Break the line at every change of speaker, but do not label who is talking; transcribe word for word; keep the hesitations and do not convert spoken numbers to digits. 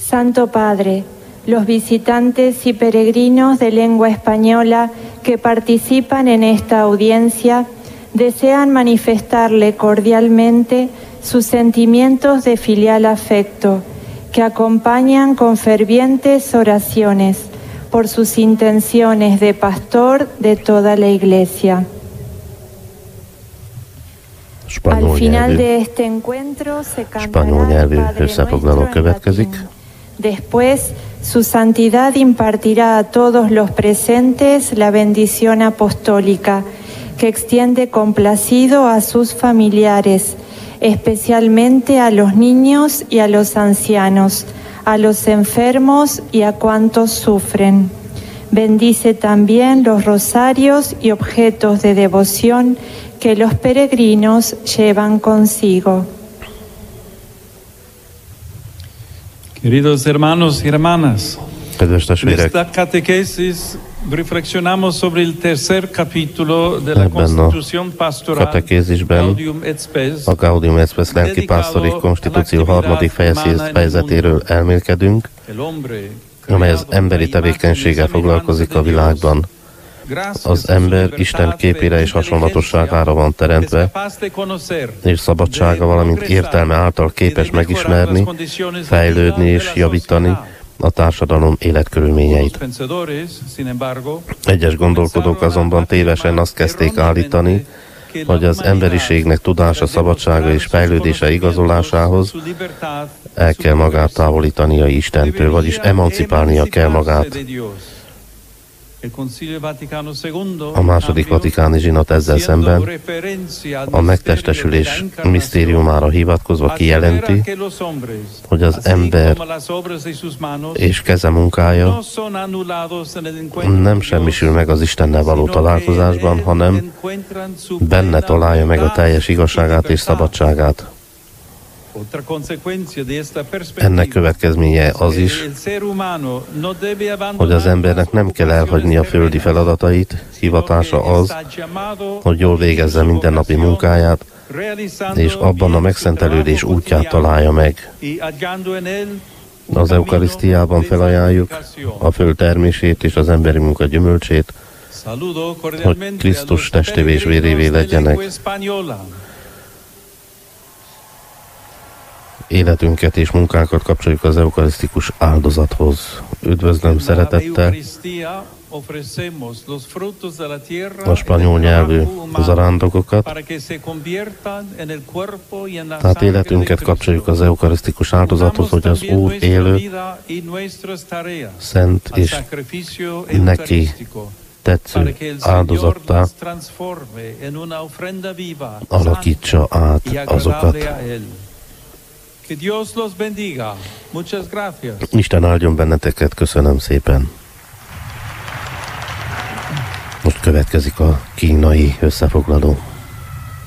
Santo Padre, los visitantes y peregrinos de lengua española que participan en esta audiencia desean manifestarle cordialmente sus sentimientos de filial afecto, que acompañan con fervientes oraciones por sus intenciones de pastor de toda la Iglesia. Al final de este encuentro se cantará el Padre Nuestro en latín. Después, su santidad impartirá a todos los presentes la bendición apostólica, que extiende complacido a sus familiares, especialmente a los niños y a los ancianos, a los enfermos y a cuantos sufren. Bendice también los rosarios y objetos de devoción que los peregrinos llevan consigo.
Queridos hermanos y hermanas,
kedves testvérek,
esta catequesis reflexionamos sobre el tercer capítulo de la
ebben a
Constitución Pastoral
katekézisben
Gaudium et Spes,
a Gaudium et Spes lelkipásztori konstitúció harmadik fejezet- fejezetéről elmélkedünk,
el hombre,
amely az emberi tevékenységgel foglalkozik a világban. Az ember Isten képére és hasonlatosságára van teremtve, és szabadsága, valamint értelme által képes megismerni, fejlődni és javítani a társadalom életkörülményeit. Egyes gondolkodók azonban tévesen azt kezdték állítani, hogy az emberiségnek tudása, szabadsága és fejlődése igazolásához el kell magát távolítania Istentől, vagyis emancipálnia kell magát. A második vatikáni zsinat ezzel szemben a megtestesülés misztériumára hivatkozva kijelenti, hogy az ember és keze munkája nem semmisül meg az Istennel való találkozásban, hanem benne találja meg a teljes igazságát és szabadságát. Ennek következménye az is, hogy az embernek nem kell elhagyni a földi feladatait, hivatása az, hogy jól végezze mindennapi munkáját, és abban a megszentelődés útját találja meg. Az eukarisztiában felajánljuk a föld termését és az emberi munka gyümölcsét, hogy Krisztus testévé és vérévé legyenek. Életünket és munkánkat kapcsoljuk az eukarisztikus áldozathoz. Üdvözlöm szeretettel a spanyol nyelvű zarándokokat. Tehát életünket kapcsoljuk az eukarisztikus áldozathoz, hogy az Úr élő, szent és neki tetsző áldozattá alakítsa át azokat. Isten áldjon benneteket, köszönöm szépen. Most következik a kínai összefoglaló.